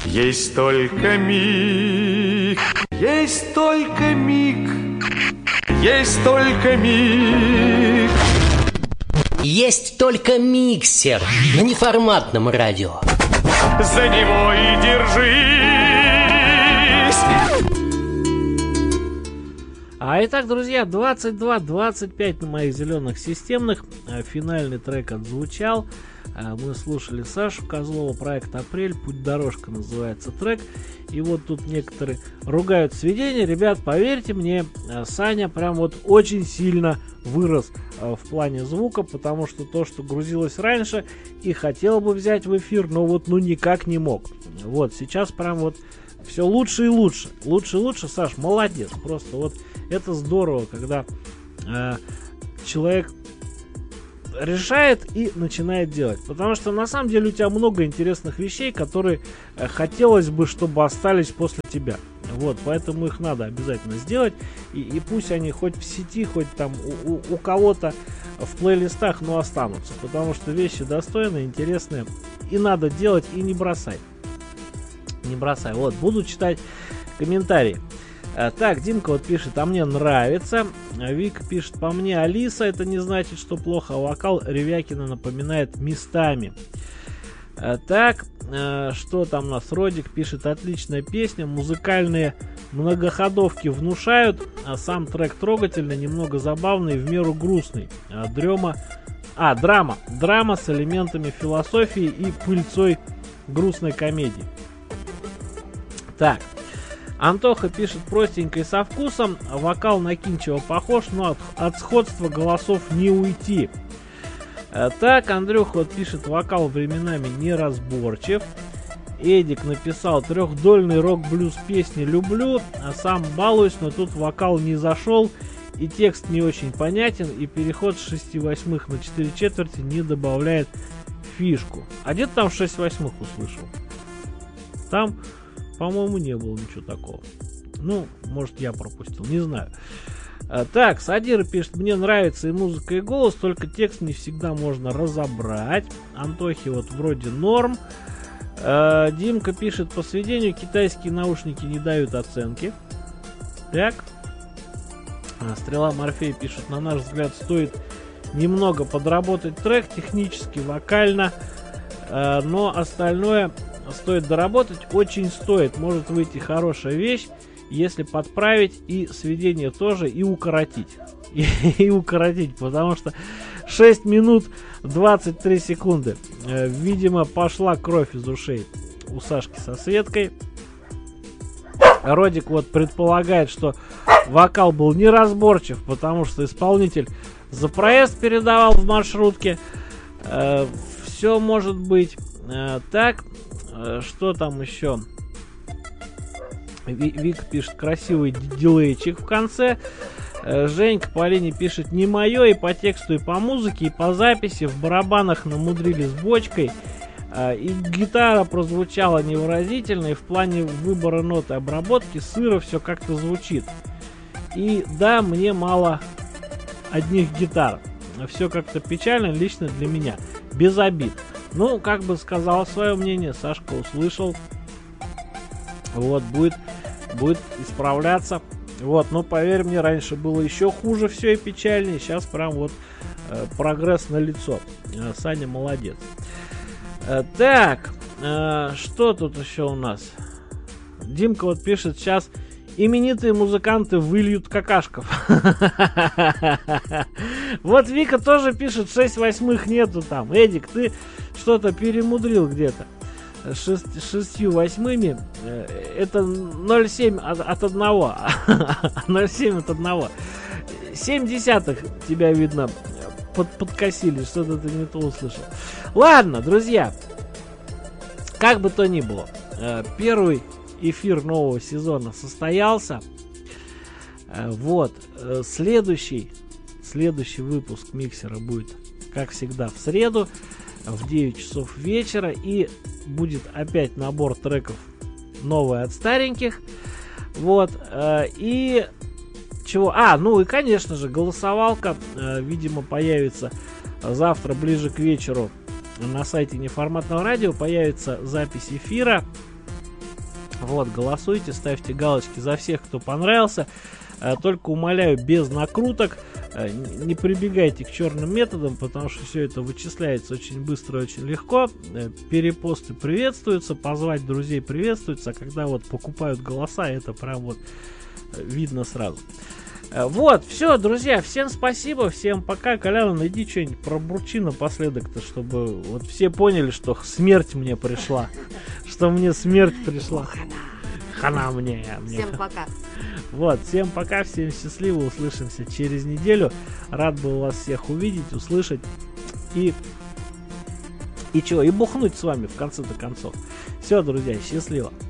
Есть только миг, есть только миг, есть только миг. Есть только миксер на неформатном радио. За него и держись. Итак, друзья, 22:25 на моих зеленых системных. Финальный трек отзвучал. Мы слушали Сашу Козлова, проект «Апрель», «Путь-дорожка» называется трек. И вот тут некоторые ругают сведения. Ребят, поверьте мне, Саня прям вот очень сильно вырос в плане звука, потому что то, что грузилось раньше и хотел бы взять в эфир, но вот никак не мог. Вот сейчас прям вот все лучше и лучше. Лучше и лучше, Саш, молодец. Просто вот это здорово, когда человек решает и начинает делать. Потому что на самом деле у тебя много интересных вещей, которые хотелось бы, чтобы остались после тебя. Вот, поэтому их надо обязательно сделать. И пусть они хоть в сети, хоть там у кого-то в плейлистах, но останутся. Потому что вещи достойные, интересные. И надо делать, и не бросай. Не бросай. Вот, буду читать комментарии. Так, Димка вот пишет: а мне нравится. Вика пишет: по мне Алиса, это не значит, что плохо. А вокал Ревякина напоминает местами. Так, что там у нас? Родик пишет: отличная песня, музыкальные многоходовки внушают, а сам трек трогательный, немного забавный, в меру грустный. Драма с элементами философии и пыльцой грустной комедии. Так, Антоха пишет: простенько и со вкусом, вокал на Кинчева похож, но от сходства голосов не уйти. Так, Андрюха вот пишет: вокал временами неразборчив. Эдик написал: трехдольный рок-блюз песни люблю, а сам балуюсь, но тут вокал не зашел, и текст не очень понятен, и переход с 6/8 на 4/4 не добавляет фишку. А где-то там 6/8 услышал. Там, по-моему, не было ничего такого. Ну, может, я пропустил, не знаю. Так, Садир пишет: мне нравится и музыка, и голос, только текст не всегда можно разобрать. Антохи вот вроде норм. Димка пишет: по сведению китайские наушники не дают оценки. Так. Стрела Морфей пишет: на наш взгляд, стоит немного подработать трек технически, вокально, но остальное стоит доработать, очень стоит. Может выйти хорошая вещь, если подправить и сведение тоже, и укоротить. И укоротить, потому что 6 минут 23 секунды. Видимо, пошла кровь из ушей у Сашки со Светкой. Родик вот предполагает, что вокал был неразборчив, потому что исполнитель за проезд передавал в маршрутке. Все может быть. Так, что там еще? Вика пишет: красивый дилейчик в конце. Женька по линии пишет: не мое, и по тексту, и по музыке, и по записи. В барабанах намудрили с бочкой. И гитара прозвучала невыразительно, и в плане выбора нот и обработки сыро все как-то звучит. И да, мне мало одних гитар. Все как-то печально лично для меня. Без обид. Ну, как бы сказал свое мнение, Сашка услышал. Вот, будет исправляться. Вот, но поверь мне, раньше было еще хуже все и печальнее. Сейчас прям вот прогресс налицо. Саня молодец. Так, что тут еще у нас? Димка вот пишет: сейчас именитые музыканты выльют какашков. Вот Вика тоже пишет: 6/8 нету там. Эдик, ты что-то перемудрил где-то. 6/8 это 0,7 от 1. 0,7 от 1. 0,7 тебя, видно, подкосили. Что-то ты не то услышал. Ладно, друзья. Как бы то ни было, первый эфир нового сезона состоялся. Вот. Следующий выпуск миксера будет, как всегда, в среду в 9 часов вечера. И будет опять набор треков новые от стареньких. Вот. И чего? Ну и, конечно же, голосовалка, видимо, появится завтра ближе к вечеру на сайте неформатного радио. Появится запись эфира. Вот, голосуйте, ставьте галочки за всех, кто понравился. Только умоляю, без накруток. Не прибегайте к черным методам, потому что все это вычисляется очень быстро и очень легко. Перепосты приветствуются, позвать друзей приветствуется, а когда вот покупают голоса, это прям вот видно сразу. Вот, все, друзья, всем спасибо, всем пока. Колян, найди что-нибудь пробурчи напоследок-то, чтобы вот все поняли, что смерть мне пришла. Что мне смерть пришла. Хана мне. Всем пока. Вот, всем пока, всем счастливо, услышимся через неделю. Рад был вас всех увидеть, услышать и бухнуть с вами в конце-то концов. Все, друзья, счастливо.